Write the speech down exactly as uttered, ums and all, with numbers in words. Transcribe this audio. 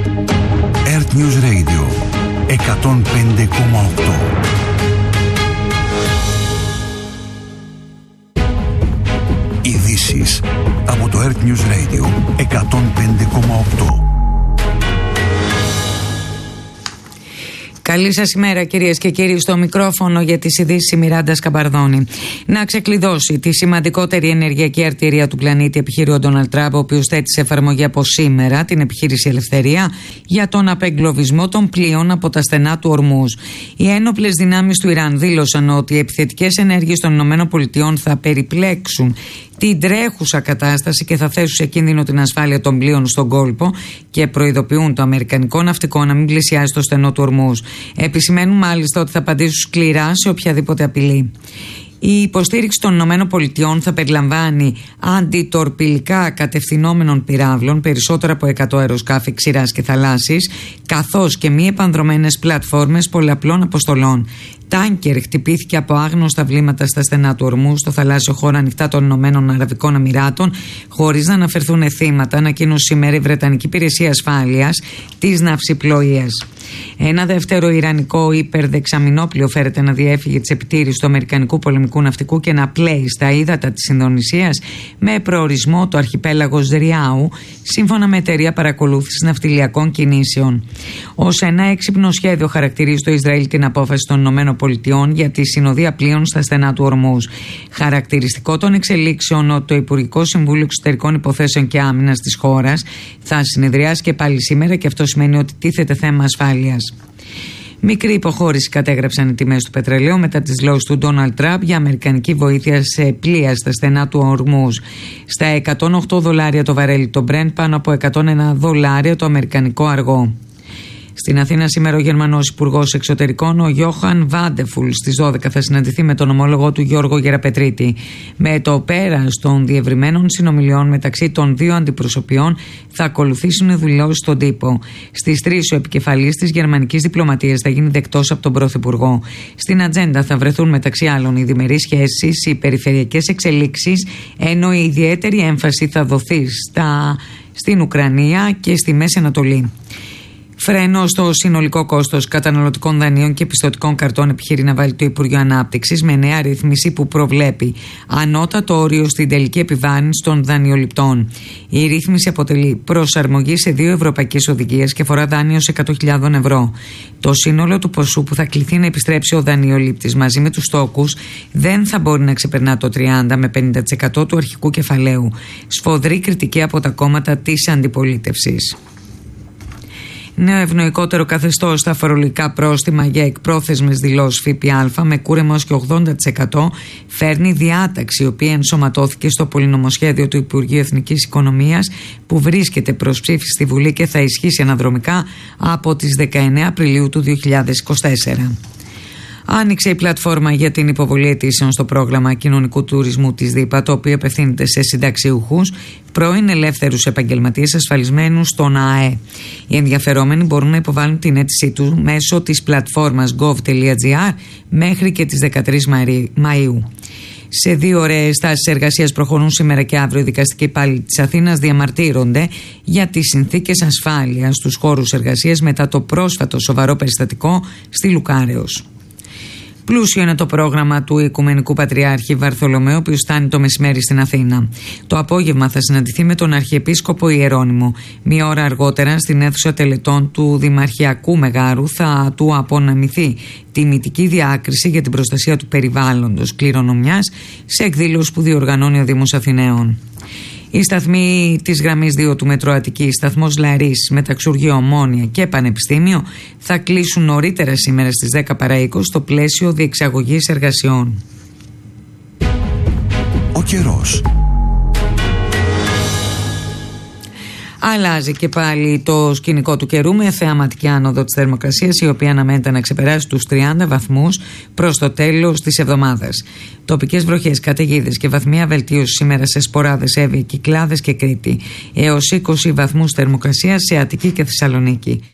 Earth News Radio εκατόν πέντε κόμμα οκτώ. Ειδήσεις από το Earth News Radio εκατόν πέντε κόμμα οκτώ. Καλή σας ημέρα, κυρίες και κύριοι. Στο μικρόφωνο για τις ειδήσεις η Μιράντα Σκαμπαρδόνη. Να ξεκλειδώσει τη σημαντικότερη ενεργειακή αρτηρία του πλανήτη, επιχείρει ο Ντόναλντ Τραμπ, ο οποίος θέτει σε εφαρμογή από σήμερα την επιχείρηση Ελευθερία για τον απεγκλωβισμό των πλοίων από τα στενά του Ορμούζ. Οι ένοπλες δυνάμεις του Ιράν δήλωσαν ότι οι επιθετικές ενέργειες των ΗΠΑ θα περιπλέξουν την τρέχουσα κατάσταση και θα θέσουν σε κίνδυνο την ασφάλεια των πλοίων στον κόλπο και προειδοποιούν το αμερικανικό ναυτικό να μην πλησιάσει στο στενό του Ορμούζ. Επισημαίνουν μάλιστα ότι θα απαντήσουν σκληρά σε οποιαδήποτε απειλή. Η υποστήριξη των ΗΠΑ θα περιλαμβάνει αντιτορπιλικά κατευθυνόμενων πυράβλων, περισσότερα από εκατό αεροσκάφη ξηράς και θαλάσσης, καθώς και μη επανδρωμένες πλατφόρμες πολλαπλών αποστολών. Τάνκερ χτυπήθηκε από άγνωστα βλήματα στα στενά του Ορμού, στο θαλάσσιο χώρο ανοιχτά των Ηνωμένων Αραβικών Αμιράτων, χωρίς να αναφερθούν θύματα, ανακοίνωσε σήμερα η Βρετανική Υπηρεσία Ασφάλειας της Ναυσιπλοείας. Ένα δεύτερο ιρανικό υπερδεξαμηνόπλιο φέρεται να διέφυγε της επιτήρησης του Αμερικανικού πολεμικού ναυτικού και να πλέει στα ύδατα της Ινδονησίας με προορισμό το αρχιπέλαγος Ριάου, σύμφωνα με εταιρεία παρακολούθησης ναυτιλιακών κινήσεων. Ως ένα έξυπνο σχέδιο χαρακτηρίζει το Ισραήλ την απόφαση των ΗΠΑ για τη συνοδεία πλοίων στα στενά του Ορμούζ. Χαρακτηριστικό των εξελίξεων ότι το Υπουργικό Συμβούλιο Εξωτερικών Υποθέσεων και Άμυνας της χώρας θα συνεδριάσει και πάλι σήμερα, και αυτό σημαίνει ότι τίθεται θέμα ασφάλειας. Μικρή υποχώρηση κατέγραψαν οι τιμές του πετρελαίου μετά τις δηλώσεις του Ντόναλντ Τραμπ για αμερικανική βοήθεια σε πλοία στα στενά του Ορμούζ. Στα εκατόν οκτώ δολάρια το βαρέλι το Brent, πάνω από εκατόν ένα δολάρια το αμερικανικό αργό. Στην Αθήνα σήμερα ο Γερμανός Υπουργός Εξωτερικών, ο Γιόχαν Βάντεφουλ, στις δώδεκα θα συναντηθεί με τον ομόλογο του Γιώργο Γεραπετρίτη. Με το πέρας των διευρυμένων συνομιλιών μεταξύ των δύο αντιπροσωπιών θα ακολουθήσουν δηλώσεις στον τύπο. Στις τρεις ο επικεφαλής της γερμανικής διπλωματίας θα γίνει δεκτός από τον Πρωθυπουργό. Στην ατζέντα θα βρεθούν μεταξύ άλλων οι διμερείς σχέσεις, οι περιφερειακές εξελίξεις, ενώ η ιδιαίτερη έμφαση θα δοθεί στα, στην Ουκρανία και στη Μέση Ανατολή. Φρένο στο συνολικό κόστος καταναλωτικών δανείων και πιστωτικών καρτών επιχείρει να βάλει το Υπουργείο Ανάπτυξης με νέα ρύθμιση που προβλέπει ανώτατο όριο στην τελική επιβάρυνση των δανειοληπτών. Η ρύθμιση αποτελεί προσαρμογή σε δύο ευρωπαϊκές οδηγίες και αφορά δάνειο σε εκατό χιλιάδες ευρώ. Το σύνολο του ποσού που θα κληθεί να επιστρέψει ο δανειολήπτης μαζί με τους στόκους δεν θα μπορεί να ξεπερνά το τριάντα με πενήντα τοις εκατό του αρχικού κεφαλαίου. Σφοδρή κριτική από τα κόμματα της αντιπολίτευσης. Νέο ευνοϊκότερο καθεστώς στα φορολογικά πρόστιμα για εκπρόθεσμες δηλώσεις ΦΠΑ με κούρεμα ως και ογδόντα τοις εκατό φέρνει διάταξη, η οποία ενσωματώθηκε στο πολυνομοσχέδιο του Υπουργείου Εθνικής Οικονομίας που βρίσκεται προς ψήφιση στη Βουλή και θα ισχύσει αναδρομικά από τις δεκαεννέα Απριλίου του δύο χιλιάδες είκοσι τέσσερα. Άνοιξε η πλατφόρμα για την υποβολή αιτήσεων στο πρόγραμμα κοινωνικού τουρισμού της ΔΥΠΑ, το οποίο απευθύνεται σε συνταξιούχους, πρώην ελεύθερους επαγγελματίες ασφαλισμένους στον ΑΕ. Οι ενδιαφερόμενοι μπορούν να υποβάλουν την αίτησή τους μέσω της πλατφόρμας gov.gr μέχρι και τις δεκατρείς Μαΐου. Σε δύο ωραίες τάσεις εργασίας προχωρούν σήμερα και αύριο. Οι δικαστικοί υπάλληλοι της Αθήνας διαμαρτύρονται για τις συνθήκες ασφάλειας στους χώρους εργασίας μετά το πρόσφατο σοβαρό περιστατικό στη Λουκάρεως. Πλούσιο είναι το πρόγραμμα του Οικουμενικού Πατριάρχη Βαρθολομαίου, ο οποίος φτάνει το μεσημέρι στην Αθήνα. Το απόγευμα θα συναντηθεί με τον Αρχιεπίσκοπο Ιερώνυμο. Μία ώρα αργότερα, στην αίθουσα τελετών του Δημαρχιακού Μεγάρου, θα του απονεμηθεί τιμητική διάκριση για την προστασία του περιβάλλοντος κληρονομιάς σε εκδήλωση που διοργανώνει ο Δήμος Αθηναίων. Οι σταθμοί της γραμμής δύο του Μετρό Αττικής, σταθμός Λαρής, Μεταξουργείο Ομόνια και Πανεπιστήμιο θα κλείσουν νωρίτερα σήμερα στις δέκα παρά είκοσι στο πλαίσιο διεξαγωγής εργασιών. Ο καιρός. Αλλάζει και πάλι το σκηνικό του καιρού με θεαματική άνοδο της θερμοκρασίας, η οποία αναμένεται να ξεπεράσει τους τριάντα βαθμούς προς το τέλος της εβδομάδας. Τοπικές βροχές, καταιγίδες και βαθμία βελτίωση σήμερα σε Σποράδες, Εύβοια, Κυκλάδες και Κρήτη, έως είκοσι βαθμούς θερμοκρασία σε Αττική και Θεσσαλονίκη.